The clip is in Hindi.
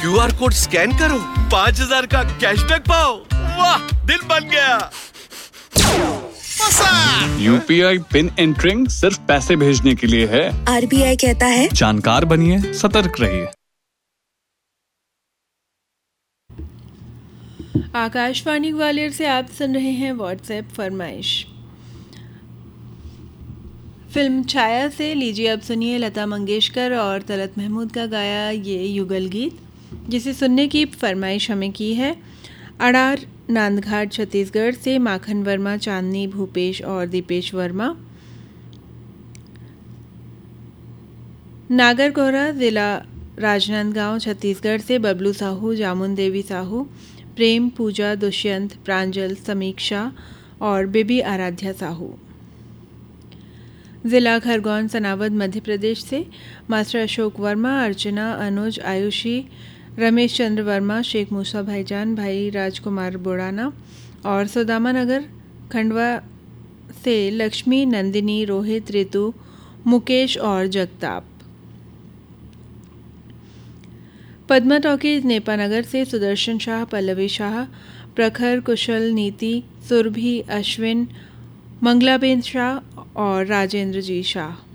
QR कोड स्कैन करो, 5,000 का कैशबैक पाओ। वाह, दिल बन गया। UPI पिन एंटरिंग सिर्फ पैसे भेजने के लिए है। RBI कहता है जानकार बनिए, सतर्क रहिए। आकाशवाणी ग्वालियर से आप सुन रहे हैं व्हाट्सएप फरमाइश। फिल्म छाया से लीजिए अब सुनिए लता मंगेशकर और तलत महमूद का गाया ये युगल गीत, जिसे सुनने की फरमाइश हमें की है अड़ार नांदघाट छत्तीसगढ़ से माखन वर्मा, चांदनी, भूपेश और दीपेश वर्मा। नागरकोहरा ज़िला राजनांदगांव छत्तीसगढ़ से बबलू साहू, जामुन देवी साहू, प्रेम, पूजा, दुष्यंत, प्रांजल, समीक्षा और बेबी आराध्या साहू। ज़िला खरगोन सनावद मध्य प्रदेश से मास्टर अशोक वर्मा, अर्चना, अनुज, आयुषी, रमेश चंद्र वर्मा, शेख मूसा भाईजान, भाई राजकुमार बुड़ाना और सुदामा नगर खंडवा से लक्ष्मी, नंदिनी, रोहित, ऋतु, मुकेश और जगताप। पद्मा टॉकीज नेपानगर से सुदर्शन शाह, पल्लवी शाह, प्रखर, कुशल, नीति, सुरभि, अश्विन, मंगलाबेन शाह और राजेंद्र जी शाह।